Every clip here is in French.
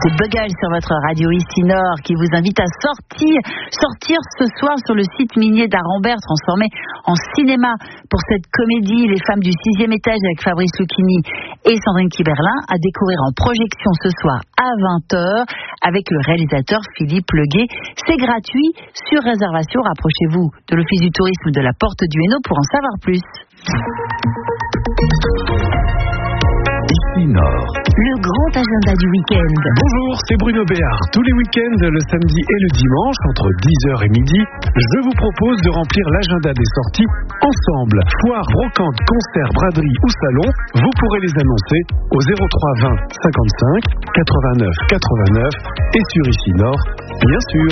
écoutez Bugle sur votre radio ici Nord qui vous invite à sortir ce soir sur le site minier d'Arambert transformé en cinéma pour cette comédie Les femmes du 6e étage avec Fabrice Lucchini et Sandrine Kiberlin à découvrir en projection ce soir à 20h avec le réalisateur Philippe Leguet. C'est gratuit sur réservation. Rapprochez-vous de l'Office du tourisme de la Porte du Hainaut pour en savoir plus. Ici Nord. Le grand agenda du week-end. Bonjour, c'est Bruno Béard. Tous les week-ends, le samedi et le dimanche, entre 10h et midi, je vous propose de remplir l'agenda des sorties ensemble. Foire, brocante, concert, braderie ou salon, vous pourrez les annoncer au 03 20 55 89 89 et sur Ici Nord, bien sûr.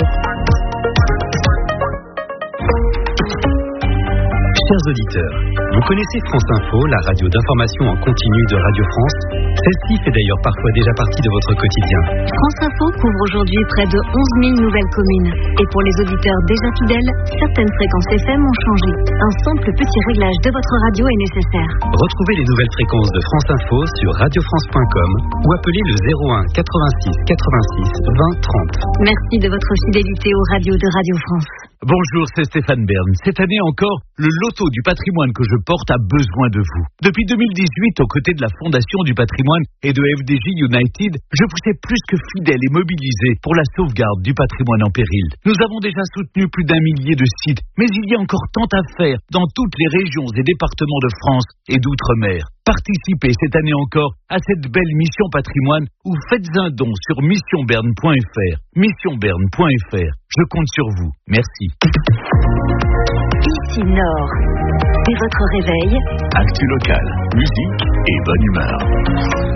Chers auditeurs, vous connaissez France Info, la radio d'information en continu de Radio France. Celle-ci fait d'ailleurs parfois déjà partie de votre quotidien. France Info couvre aujourd'hui près de 11 000 nouvelles communes. Et pour les auditeurs déjà fidèles, certaines fréquences FM ont changé. Un simple petit réglage de votre radio est nécessaire. Retrouvez les nouvelles fréquences de France Info sur radiofrance.com ou appelez le 01 86 86 20 30. Merci de votre fidélité aux radios de Radio France. Bonjour, c'est Stéphane Bern. Cette année encore, le loto du patrimoine que je porte a besoin de vous. Depuis 2018, aux côtés de la Fondation du patrimoine et de FDJ United, je vous ai plus que fidèle et mobilisé pour la sauvegarde du patrimoine en péril. Nous avons déjà soutenu plus d'1 millier de sites, mais il y a encore tant à faire dans toutes les régions et départements de France et d'outre-mer. Participez cette année encore à cette belle mission patrimoine ou faites un don sur missionberne.fr. Missionberne.fr. Je compte sur vous. Merci. Ici Nord. Dès votre réveil, Actu local, musique et bonne humeur.